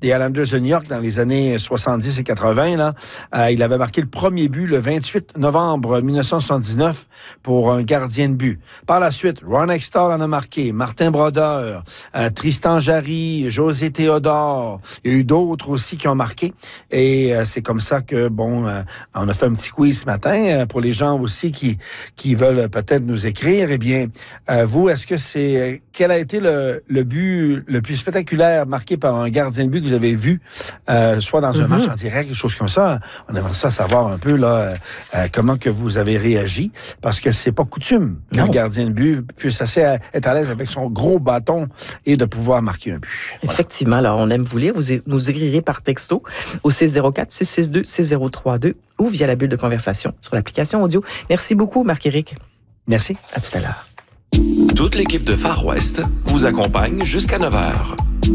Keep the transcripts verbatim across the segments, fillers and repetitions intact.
des Islanders de New York dans les années soixante-dix et quatre-vingt. Là. Euh, il avait marqué le premier but le vingt-huit novembre mille neuf cent soixante-dix-neuf pour un gardien de but. Par la suite, Ron Hextall en a marqué, Martin Brodeur, euh, Tristan Jarry, José Théodore. Il y a eu d'autres aussi qui ont marqué. Et euh, c'est comme ça que, bon, euh, on a fait un petit quiz ce matin euh, pour les gens aussi qui qui veulent peut-être nous écrire. Eh bien, euh, vous, est-ce que c'est... Quel a été le, le but le plus spectaculaire marqué par un gardien de but que vous avez vu, euh, soit dans mm-hmm. un match en direct, quelque chose comme ça? On aimerait ça savoir un peu, là, euh, comment que vous avez réagi, parce que c'est pas coutume qu'un gardien de but puisse assez être à l'aise avec son gros bâton et de pouvoir marquer un but. Voilà. Effectivement, alors on aime vous lire. Vous nous écrirez par texto au six zéro quatre six six deux six zéro trois deux ou via la bulle de conversation sur l'application audio. Merci beaucoup, Marc-Éric. Merci. À tout à l'heure. Toute l'équipe de Far West vous accompagne jusqu'à neuf heures.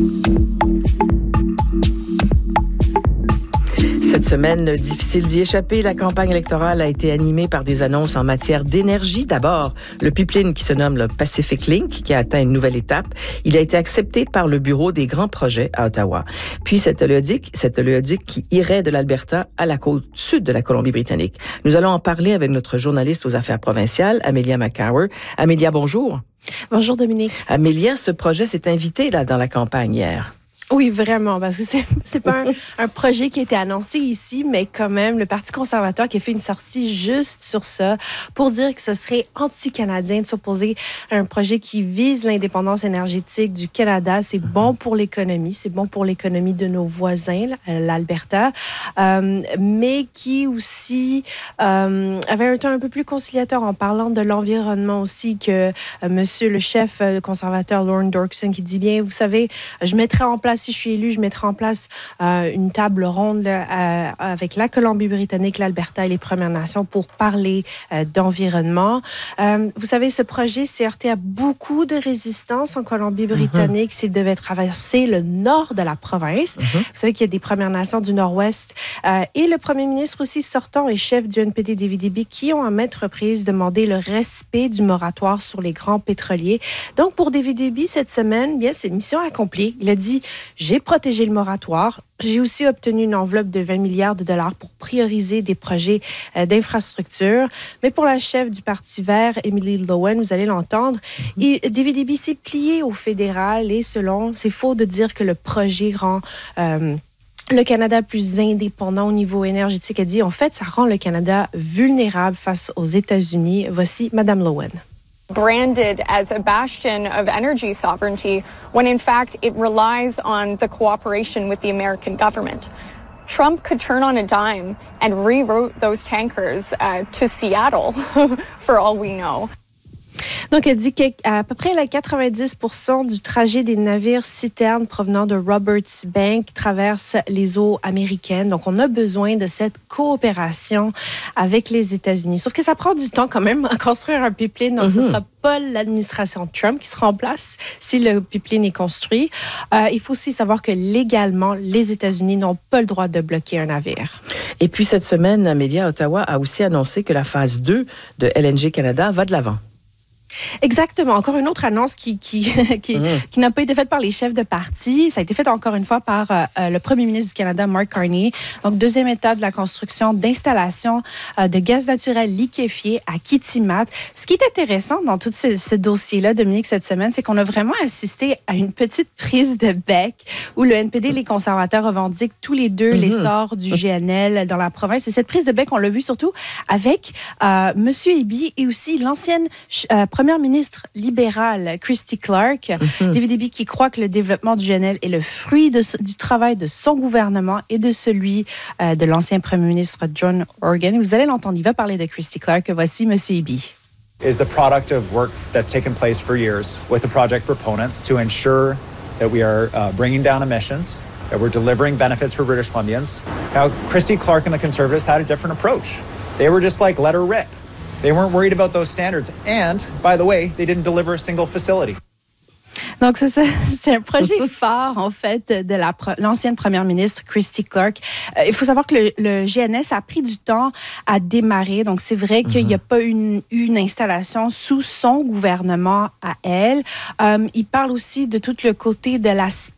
Cette semaine, difficile d'y échapper, la campagne électorale a été animée par des annonces en matière d'énergie. D'abord, le pipeline qui se nomme le Pacific Link, qui a atteint une nouvelle étape. Il a été accepté par le Bureau des grands projets à Ottawa. Puis cet oléoduc, cet oléoduc qui irait de l'Alberta à la côte sud de la Colombie-Britannique. Nous allons en parler avec notre journaliste aux affaires provinciales, Amelia McCower. Amelia, bonjour. Bonjour, Dominique. Amelia, ce projet s'est invité là, dans la campagne hier. Oui, vraiment, parce que c'est, c'est pas un, un projet qui a été annoncé ici, mais quand même, le Parti conservateur qui a fait une sortie juste sur ça pour dire que ce serait anti-canadien de s'opposer à un projet qui vise l'indépendance énergétique du Canada. C'est bon pour l'économie, c'est bon pour l'économie de nos voisins, l'Alberta, euh, mais qui aussi euh, avait un ton un peu plus conciliateur en parlant de l'environnement aussi, que euh, monsieur le chef euh, conservateur Lorne Dorkson qui dit bien, vous savez, je mettrai en place si je suis élue, je mettrai en place euh, une table ronde là, euh, avec la Colombie-Britannique, l'Alberta et les Premières Nations pour parler euh, d'environnement. Euh, vous savez, ce projet s'est heurté à beaucoup de résistance en Colombie-Britannique mm-hmm. s'il devait traverser le nord de la province. Mm-hmm. Vous savez qu'il y a des Premières Nations du Nord-Ouest euh, et le premier ministre aussi sortant et chef du N P D David Eby qui ont à maintes reprises demandé le respect du moratoire sur les grands pétroliers. Donc, pour David Eby, cette semaine, bien, c'est mission accomplie. Il a dit j'ai protégé le moratoire. J'ai aussi obtenu une enveloppe de vingt milliards de dollars pour prioriser des projets euh, d'infrastructure. Mais pour la chef du Parti vert, Emily Lowen, vous allez l'entendre, mm-hmm. et David Eby s'est plié au fédéral et selon, c'est faux de dire que le projet rend... Euh, le Canada plus indépendant au niveau énergétique. Elle dit, en fait, ça rend le Canada vulnérable face aux États-Unis. Voici Madame Lowen. Branded as a bastion of energy sovereignty when in fact it relies on the cooperation with the American government. Trump could turn on a dime and reroute those tankers uh, to Seattle for all we know. Donc, elle dit qu'à peu près là, quatre-vingt-dix pour cent du trajet des navires citernes provenant de Roberts Bank traverse les eaux américaines. Donc, on a besoin de cette coopération avec les États-Unis. Sauf que ça prend du temps quand même à construire un pipeline. Donc, mm-hmm. ce ne sera pas l'administration Trump qui sera en place si le pipeline est construit. Euh, il faut aussi savoir que légalement, les États-Unis n'ont pas le droit de bloquer un navire. Et puis, cette semaine, Amelia, Ottawa a aussi annoncé que la phase deux de L N G Canada va de l'avant. Exactement. Encore une autre annonce qui qui qui, mmh. qui n'a pas été faite par les chefs de parti. Ça a été fait encore une fois par euh, le premier ministre du Canada, Mark Carney. Donc, deuxième étape de la construction d'installations euh, de gaz naturel liquéfié à Kitimat. Ce qui est intéressant dans tout ce, ce dossier-là, Dominique, cette semaine, c'est qu'on a vraiment assisté à une petite prise de bec où le N P D et les conservateurs revendiquent tous les deux mmh. l'essor du G N L dans la province. Et cette prise de bec, on l'a vu surtout avec euh, M. Eby et aussi l'ancienne euh, première ministre libérale Christy Clark, mm-hmm. David Eby qui croit que le développement du G N L est le fruit de, du travail de son gouvernement et de celui euh, de l'ancien premier ministre John Horgan. Vous allez l'entendre, il va parler de Christy Clark. Voici M. Eby. Is the product of work that's taken place for years with the project proponents to ensure that we are uh, bringing down emissions, that we're delivering benefits for British Columbians. Now, Christy Clark and the Conservatives had a different approach. They were just like, let her rip. They weren't worried about those standards. And, by the way, they didn't deliver a single facility. Donc, c'est, c'est un projet phare, en fait, de la, l'ancienne première ministre, Christy Clark. Euh, il faut savoir que le, le G N S a pris du temps à démarrer. Donc, c'est vrai mm-hmm. qu'il n'y a pas une, une installation sous son gouvernement à elle. Euh, il parle aussi de tout le côté de l'aspect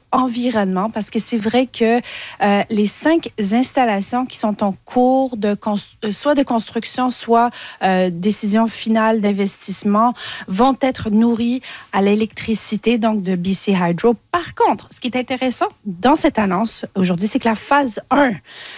environnement, parce que c'est vrai que euh, les cinq installations qui sont en cours de constru- soit de construction, soit euh, décision finale d'investissement vont être nourries à l'électricité, donc de B C Hydro. Par contre, ce qui est intéressant dans cette annonce aujourd'hui, c'est que la phase un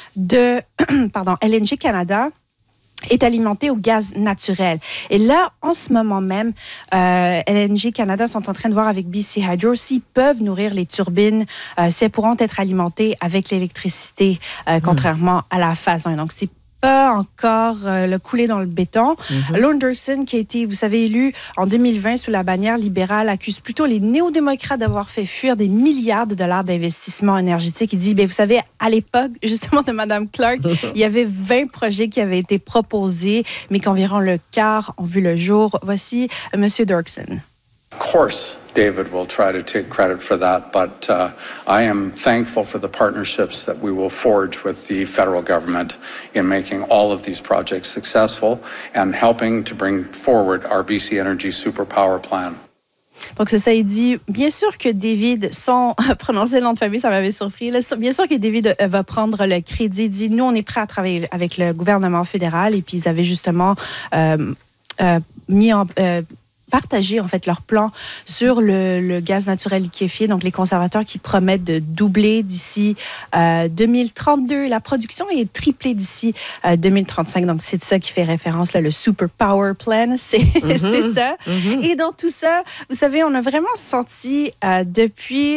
de pardon, L N G Canada est alimenté au gaz naturel. Et là, en ce moment même, euh, L N G Canada sont en train de voir avec B C Hydro s'ils peuvent nourrir les turbines, euh, si elles pourront être alimentées avec l'électricité, euh, mmh. contrairement à la phase un. Donc, c'est pas encore euh, le couler dans le béton. Mm-hmm. Lorne Dirksen, qui a été, vous savez, élu en deux mille vingt sous la bannière libérale, accuse plutôt les néo-démocrates d'avoir fait fuir des milliards de dollars d'investissements énergétiques. Il dit, bien, vous savez, à l'époque, justement, de Mme Clark, il y avait vingt projets qui avaient été proposés, mais qu'environ le quart ont vu le jour. Voici euh, M. Dirksen. Of course, David will try to take credit for that, but uh, I am thankful for the partnerships that we will forge with the federal government in making all of these projects successful and helping to bring forward our B C Energy Superpower Plan. Donc, c'est ça, il dit, bien sûr que David, sans prononcer le nom de famille, ça m'avait surpris, là, bien sûr que David euh, va prendre le crédit. Il dit, nous, on est prêts à travailler avec le gouvernement fédéral, et puis ils avaient justement euh, euh, mis en... Euh, partager en fait leur plan sur le, le gaz naturel liquéfié, donc les conservateurs qui promettent de doubler d'ici euh, deux mille trente-deux. La production est triplée d'ici euh, deux mille trente-cinq, donc c'est ça qui fait référence, là, le Super Power Plan, c'est, mm-hmm. c'est ça. Mm-hmm. Et dans tout ça, vous savez, on a vraiment senti euh, depuis...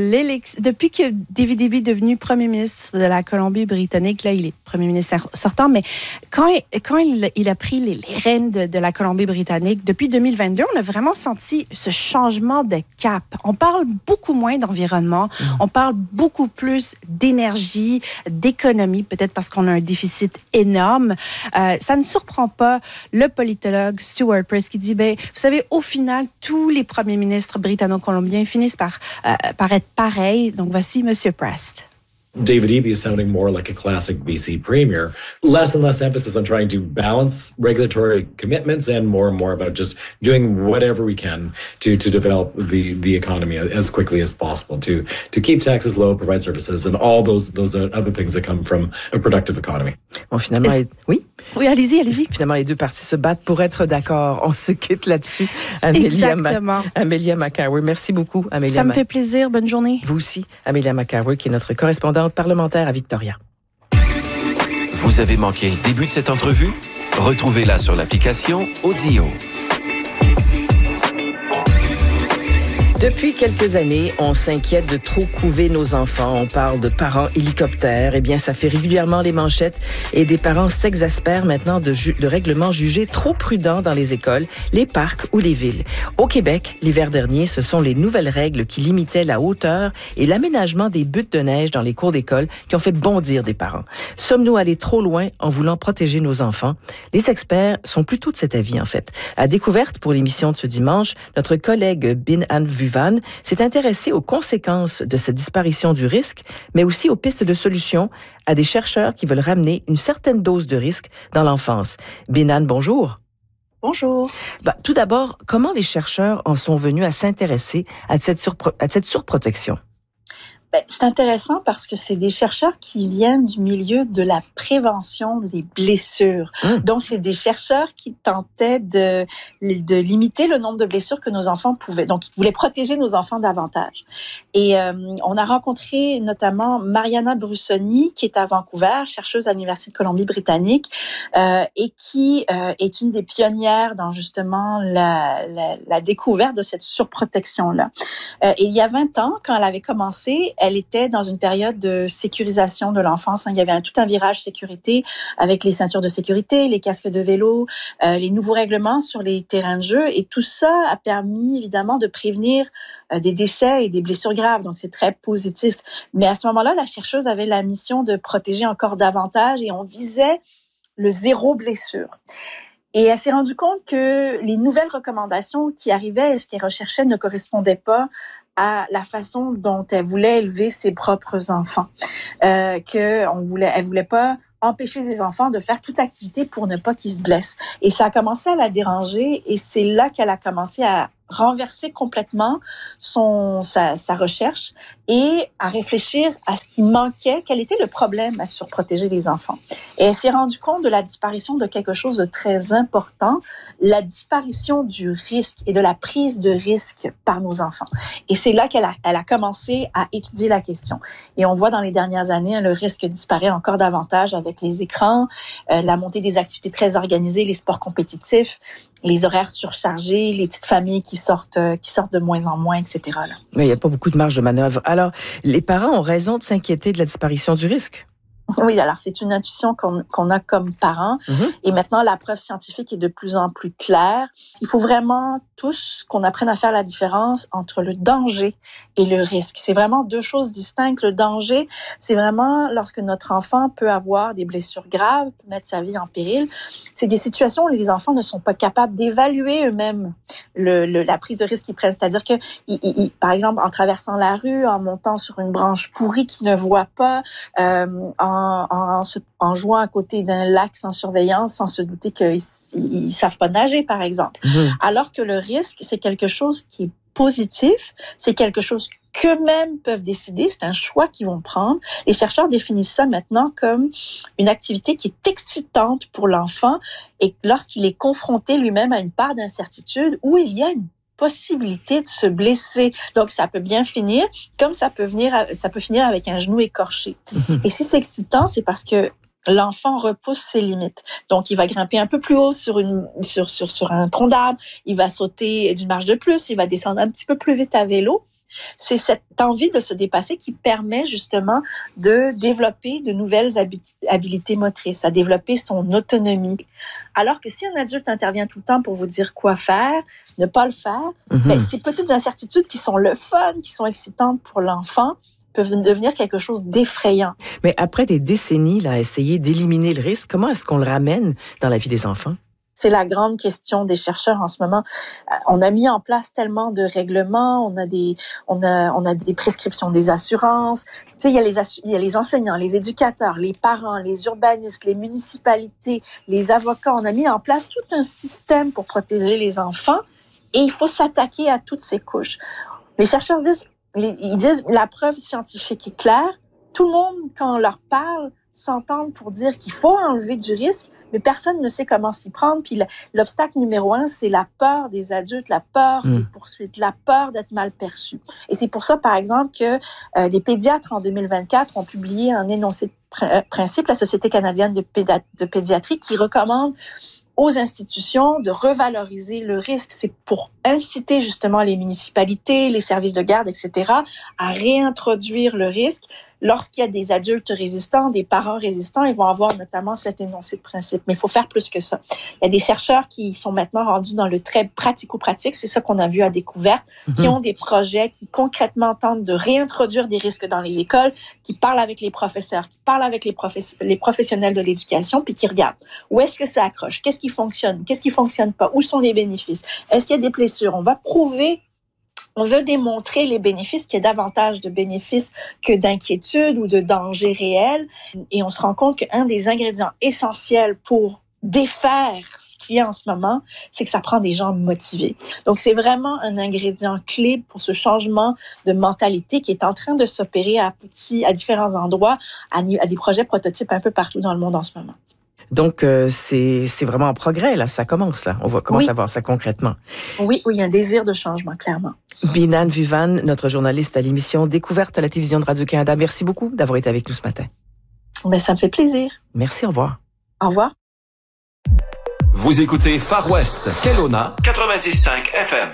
Depuis que David Eby est devenu premier ministre de la Colombie-Britannique, là, il est premier ministre sortant, mais quand il, quand il, il a pris les, les rênes de, de la Colombie-Britannique, depuis deux mille vingt-deux, on a vraiment senti ce changement de cap. On parle beaucoup moins d'environnement, mmh. on parle beaucoup plus d'énergie, d'économie, peut-être parce qu'on a un déficit énorme. Euh, ça ne surprend pas le politologue Stuart Price qui dit, ben, vous savez, au final, tous les premiers ministres britanno-colombiens finissent par, euh, par être pareil. Donc, voici M. Prest. David Eby is sounding more like a classic B C premier. Less and less emphasis on trying to balance regulatory commitments and more and more about just doing whatever we can to, to develop the, the economy as quickly as possible, to, to keep taxes low, provide services, and all those, those other things that come from a productive economy. Bon, finalement, les... oui? Oui, allez-y, allez-y. Finalement, les deux parties se battent pour être d'accord. On se quitte là-dessus. Amelia, Exactement. Ma... Amelia McCarwer. Merci beaucoup, Amelia. Ça me fait plaisir. Bonne journée. Vous aussi, Amelia McCarwer, qui est notre correspondante parlementaire à Victoria. Vous avez manqué le début de cette entrevue? Retrouvez-la sur l'application Audio. Depuis quelques années, on s'inquiète de trop couver nos enfants. On parle de parents hélicoptères. Eh bien, ça fait régulièrement les manchettes et des parents s'exaspèrent maintenant de, ju- de règlements jugés trop prudents dans les écoles, les parcs ou les villes. Au Québec, l'hiver dernier, ce sont les nouvelles règles qui limitaient la hauteur et l'aménagement des buttes de neige dans les cours d'école qui ont fait bondir des parents. Sommes-nous allés trop loin en voulant protéger nos enfants? Les experts sont plutôt de cet avis, en fait. À Découverte, pour l'émission de ce dimanche, notre collègue Bin-Anne Vuvan s'est intéressé aux conséquences de cette disparition du risque, mais aussi aux pistes de solutions à des chercheurs qui veulent ramener une certaine dose de risque dans l'enfance. Bin-Anne, bonjour. Bonjour. Bah, tout d'abord, comment les chercheurs en sont venus à s'intéresser à cette, surpro- à cette surprotection? Ben, c'est intéressant parce que c'est des chercheurs qui viennent du milieu de la prévention des blessures. Mmh. Donc, c'est des chercheurs qui tentaient de, de limiter le nombre de blessures que nos enfants pouvaient. Donc, ils voulaient protéger nos enfants davantage. Et euh, on a rencontré notamment Mariana Brussoni, qui est à Vancouver, chercheuse à l'Université de Colombie-Britannique, euh, et qui euh, est une des pionnières dans justement la, la, la découverte de cette surprotection-là. Euh, et il y a vingt ans, quand elle avait commencé, elle était dans une période de sécurisation de l'enfance. Il y avait un, tout un virage sécurité avec les ceintures de sécurité, les casques de vélo, euh, les nouveaux règlements sur les terrains de jeu. Et tout ça a permis évidemment de prévenir euh, des décès et des blessures graves. Donc, c'est très positif. Mais à ce moment-là, la chercheuse avait la mission de protéger encore davantage et on visait le zéro blessure. Et elle s'est rendue compte que les nouvelles recommandations qui arrivaient et ce qu'elle recherchait ne correspondaient pas à la façon dont elle voulait élever ses propres enfants. Euh, que on voulait, elle voulait pas empêcher ses enfants de faire toute activité pour ne pas qu'ils se blessent. Et ça a commencé à la déranger et c'est là qu'elle a commencé à renverser complètement son sa, sa recherche et à réfléchir à ce qui manquait, quel était le problème à surprotéger les enfants. Et elle s'est rendue compte de la disparition de quelque chose de très important, la disparition du risque et de la prise de risque par nos enfants. Et c'est là qu'elle a, elle a commencé à étudier la question. Et on voit dans les dernières années, le risque disparaît encore davantage avec les écrans, euh, la montée des activités très organisées, les sports compétitifs, les horaires surchargés, les petites familles qui sortent, euh, qui sortent de moins en moins, et cetera. Là. Mais il n'y a pas beaucoup de marge de manœuvre. Alors, les parents ont raison de s'inquiéter de la disparition du risque. Oui, alors c'est une intuition qu'on, qu'on a comme parents. Mm-hmm. Et maintenant, la preuve scientifique est de plus en plus claire. Il faut vraiment tous qu'on apprenne à faire la différence entre le danger et le risque. C'est vraiment deux choses distinctes. Le danger, c'est vraiment lorsque notre enfant peut avoir des blessures graves, peut mettre sa vie en péril. C'est des situations où les enfants ne sont pas capables d'évaluer eux-mêmes le, le, la prise de risque qu'ils prennent. C'est-à-dire que, ils, ils, par exemple, en traversant la rue, en montant sur une branche pourrie qu'ils ne voient pas, euh, en En, en, en jouant à côté d'un lac sans surveillance, sans se douter qu'ils ne savent pas nager, par exemple. Mmh. Alors que le risque, c'est quelque chose qui est positif, c'est quelque chose qu'eux-mêmes peuvent décider, c'est un choix qu'ils vont prendre. Les chercheurs définissent ça maintenant comme une activité qui est excitante pour l'enfant et lorsqu'il est confronté lui-même à une part d'incertitude où il y a une possibilité de se blesser. Donc, ça peut bien finir, comme ça peut venir, ça peut finir avec un genou écorché. Mm-hmm. Et si c'est excitant, c'est parce que l'enfant repousse ses limites. Donc, il va grimper un peu plus haut sur une, sur, sur, sur un tronc d'arbre, il va sauter d'une marche de plus, il va descendre un petit peu plus vite à vélo. C'est cette envie de se dépasser qui permet justement de développer de nouvelles habilités motrices, à développer son autonomie. Alors que si un adulte intervient tout le temps pour vous dire quoi faire, ne pas le faire, mm-hmm. ben, ces petites incertitudes qui sont le fun, qui sont excitantes pour l'enfant, peuvent devenir quelque chose d'effrayant. Mais après des décennies là, à essayer d'éliminer le risque, comment est-ce qu'on le ramène dans la vie des enfants? C'est la grande question des chercheurs en ce moment. On a mis en place tellement de règlements, on a des, on a, on a des prescriptions des assurances. Tu sais, il y a les, assu- il y a les enseignants, les éducateurs, les parents, les urbanistes, les municipalités, les avocats. On a mis en place tout un système pour protéger les enfants et il faut s'attaquer à toutes ces couches. Les chercheurs disent, ils disent, la preuve scientifique est claire. Tout le monde, quand on leur parle, s'entend pour dire qu'il faut enlever du risque, mais personne ne sait comment s'y prendre. Puis l'obstacle numéro un, c'est la peur des adultes, la peur mmh. des poursuites, la peur d'être mal perçu. Et c'est pour ça, par exemple, que euh, les pédiatres, en deux mille vingt-quatre, ont publié un énoncé de pr- principe, la Société canadienne de, péda- de pédiatrie, qui recommande aux institutions de revaloriser le risque. C'est pour inciter justement les municipalités, les services de garde, et cetera, à réintroduire le risque. Lorsqu'il y a des adultes résistants, des parents résistants, ils vont avoir notamment cet énoncé de principe. Mais il faut faire plus que ça. Il y a des chercheurs qui sont maintenant rendus dans le très pratico-pratique, c'est ça qu'on a vu à Découverte, mm-hmm. qui ont des projets qui concrètement tentent de réintroduire des risques dans les écoles, qui parlent avec les professeurs, qui parlent avec les, professe- les professionnels de l'éducation, puis qui regardent où est-ce que ça accroche, qu'est-ce qui fonctionne, qu'est-ce qui fonctionne pas, où sont les bénéfices, est-ce qu'il y a des blessures. On va prouver On veut démontrer les bénéfices, qu'il y a davantage de bénéfices que d'inquiétude ou de danger réel. Et on se rend compte qu'un des ingrédients essentiels pour défaire ce qu'il y a en ce moment, c'est que ça prend des gens motivés. Donc, c'est vraiment un ingrédient clé pour ce changement de mentalité qui est en train de s'opérer à petits, à différents endroits, à, à des projets prototypes un peu partout dans le monde en ce moment. Donc, euh, c'est, c'est vraiment en progrès, là. Ça commence, là. On va commencer oui. à voir ça concrètement. Oui, oui, il y a un désir de changement, clairement. Binan Vivan, notre journaliste à l'émission Découverte à la télévision de Radio-Canada. Merci beaucoup d'avoir été avec nous ce matin. Ben, ça me fait plaisir. Merci, au revoir. Au revoir. Vous écoutez Far West, Kelowna, quatre-vingt-dix virgule cinq F M.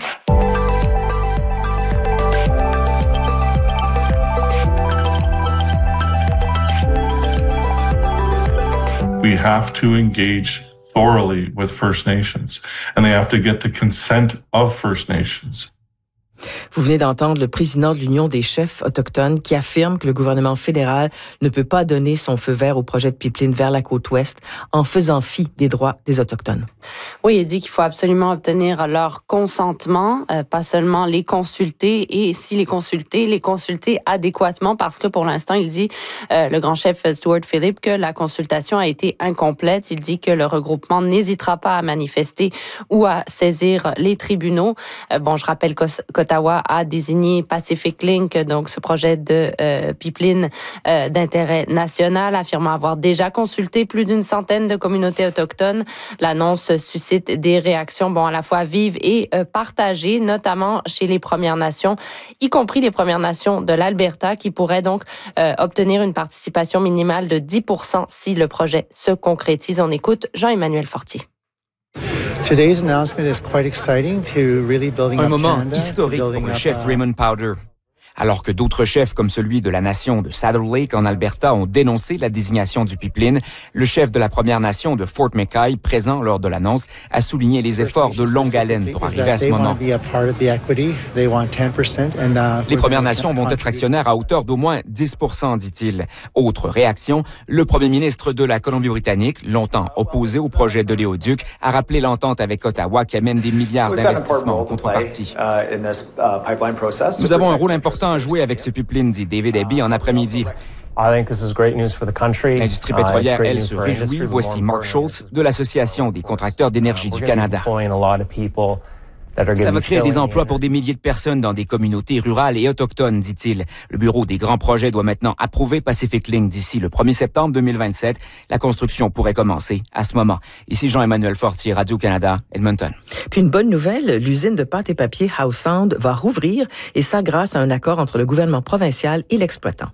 We have to engage thoroughly with First Nations, and they have to get the consent of First Nations. Vous venez d'entendre le président de l'Union des chefs autochtones qui affirme que le gouvernement fédéral ne peut pas donner son feu vert au projet de pipeline vers la côte ouest en faisant fi des droits des Autochtones. Oui, il dit qu'il faut absolument obtenir leur consentement, euh, pas seulement les consulter, et si les consulter, les consulter adéquatement, parce que pour l'instant, il dit, euh, le grand chef Stuart Philip, que la consultation a été incomplète. Il dit que le regroupement n'hésitera pas à manifester ou à saisir les tribunaux. Euh, bon, je rappelle qu'Ottawa a désigné Pacific Link, donc ce projet de euh, pipeline euh, d'intérêt national, affirmant avoir déjà consulté plus d'une centaine de communautés autochtones. L'annonce suscite des réactions, bon, à la fois vives et euh, partagées, notamment chez les Premières Nations, y compris les Premières Nations de l'Alberta, qui pourraient donc euh, obtenir une participation minimale de dix pour cent si le projet se concrétise. On écoute Jean-Emmanuel Fortier. Un moment historique pour le chef Raymond Powder. Alors que d'autres chefs, comme celui de la nation de Saddle Lake en Alberta, ont dénoncé la désignation du pipeline, le chef de la Première Nation de Fort McKay, présent lors de l'annonce, a souligné les efforts de longue haleine pour arriver à ce moment. Les Premières Nations vont être actionnaires à hauteur d'au moins dix pour cent, dit-il. Autre réaction, le premier ministre de la Colombie-Britannique, longtemps opposé au projet de Léoduc, a rappelé l'entente avec Ottawa qui amène des milliards d'investissements en contrepartie. Nous avons un rôle important à jouer avec ce pipeline, dit David Eby en après-midi. L'industrie pétrolière, elle, se réjouit. Voici Mark Schultz de l'Association des contracteurs d'énergie du Canada. Ça va créer des emplois pour des milliers de personnes dans des communautés rurales et autochtones, dit-il. Le Bureau des grands projets doit maintenant approuver Pacific Link d'ici le premier septembre deux mille vingt-sept. La construction pourrait commencer à ce moment. Ici Jean-Emmanuel Fortier, Radio-Canada, Edmonton. Puis une bonne nouvelle, l'usine de pâte et papier Howe Sound va rouvrir, et ça grâce à un accord entre le gouvernement provincial et l'exploitant.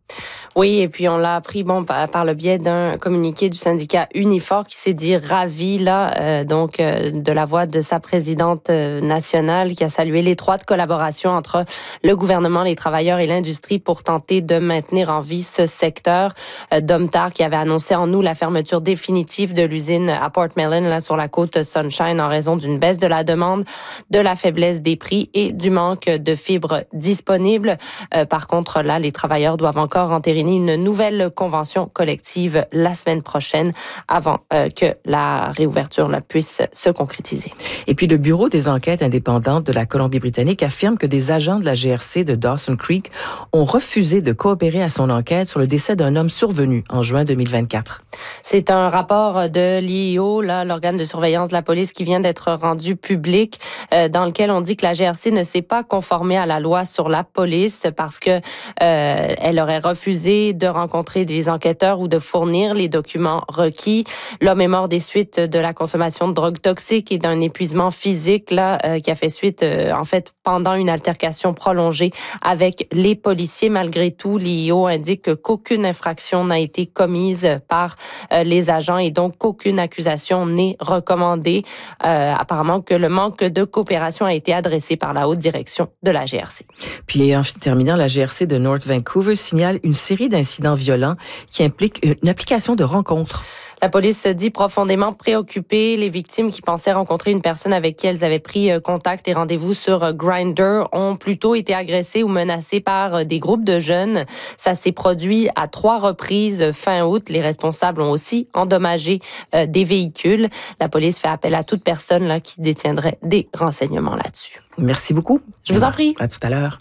Oui, et puis on l'a appris bon par le biais d'un communiqué du syndicat Unifor qui s'est dit ravi là euh, donc euh, de la voix de sa présidente euh, nationale qui a salué l'étroite collaboration entre le gouvernement, les travailleurs et l'industrie pour tenter de maintenir en vie ce secteur. Euh, Domtar qui avait annoncé en août la fermeture définitive de l'usine à Portmelon là sur la côte Sunshine en raison d'une baisse de la demande, de la faiblesse des prix et du manque de fibres disponibles. Euh, par contre là, les travailleurs doivent encore entériner une nouvelle convention collective la semaine prochaine avant euh, que la réouverture là, puisse se concrétiser. Et puis le Bureau des enquêtes indépendantes de la Colombie-Britannique affirme que des agents de la G R C de Dawson Creek ont refusé de coopérer à son enquête sur le décès d'un homme survenu en juin deux mille vingt-quatre. C'est un rapport de l'I E O, là, l'organe de surveillance de la police, qui vient d'être rendu public, euh, dans lequel on dit que la G R C ne s'est pas conformée à la loi sur la police parce que euh, elle aurait refusé de rencontrer des enquêteurs ou de fournir les documents requis. L'homme est mort des suites de la consommation de drogues toxiques et d'un épuisement physique là euh, qui a fait suite euh, en fait pendant une altercation prolongée avec les policiers. Malgré tout, l'I E O indique qu'aucune infraction n'a été commise par euh, les agents et donc qu'aucune accusation n'est recommandée. Euh, apparemment que le manque de coopération a été adressé par la haute direction de la G R C. Puis en terminant, la G R C de North Vancouver signale une série d'incidents violents qui impliquent une application de rencontre. La police se dit profondément préoccupée. Les victimes qui pensaient rencontrer une personne avec qui elles avaient pris contact et rendez-vous sur Grindr ont plutôt été agressées ou menacées par des groupes de jeunes. Ça s'est produit à trois reprises fin août. Les responsables ont aussi endommagé euh, des véhicules. La police fait appel à toute personne là, qui détiendrait des renseignements là-dessus. Merci beaucoup. Je vous en prie. À tout à l'heure.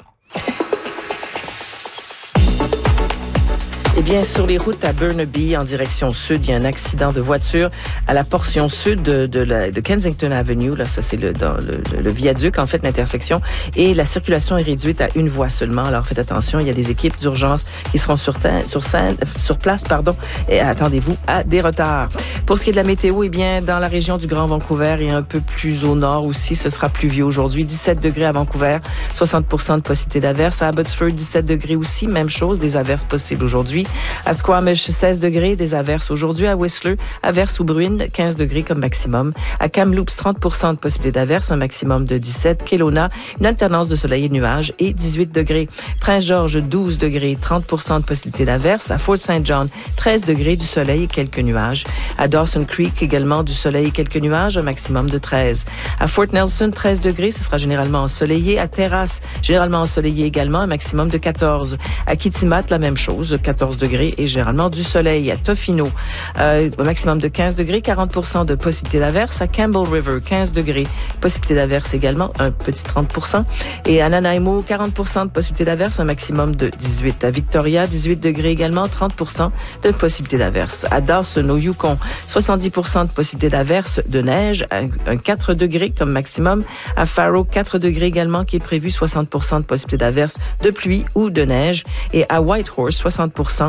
Eh bien, sur les routes à Burnaby, en direction sud, il y a un accident de voiture à la portion sud de, de, la, de Kensington Avenue. Là, ça, c'est le, dans le, le, le viaduc, en fait, l'intersection. Et la circulation est réduite à une voie seulement. Alors, faites attention, il y a des équipes d'urgence qui seront sur, sur, scène, sur place, pardon, et attendez-vous à des retards. Pour ce qui est de la météo, eh bien, dans la région du Grand Vancouver et un peu plus au nord aussi, ce sera pluvieux aujourd'hui. dix-sept degrés à Vancouver, soixante pour cent de possibilité d'averses. À Abbotsford, dix-sept degrés aussi, même chose, des averses possibles aujourd'hui. pluie. À Squamish, seize degrés, des averses aujourd'hui. À Whistler, averses ou bruines, quinze degrés comme maximum. À Kamloops, trente pour cent de possibilité d'averses, un maximum de dix-sept. Kelowna, une alternance de soleil et de nuages et dix-huit degrés. Prince-Georges, douze degrés, trente pour cent de possibilité d'averses. À Fort Saint John, treize degrés, du soleil et quelques nuages. À Dawson Creek, également du soleil et quelques nuages, un maximum de treize. À Fort Nelson, treize degrés, ce sera généralement ensoleillé. À Terrasse, généralement ensoleillé également, un maximum de quatorze. À Kitimat, la même chose, quatorze degrés et généralement du soleil. À Tofino, euh, un maximum de quinze degrés, quarante pour cent de possibilité d'averse. À Campbell River, quinze degrés, possibilité d'averse également, un petit trente pour cent. Et à Nanaimo, quarante pour cent de possibilité d'averse, un maximum de dix-huit. À Victoria, dix-huit degrés également, trente pour cent de possibilité d'averse. À Dawson, au Yukon, soixante-dix pour cent de possibilité d'averse, de neige, un quatre degrés comme maximum. À Faro, quatre degrés également qui est prévu, soixante pour cent de possibilité d'averse, de pluie ou de neige. Et à Whitehorse, soixante pour cent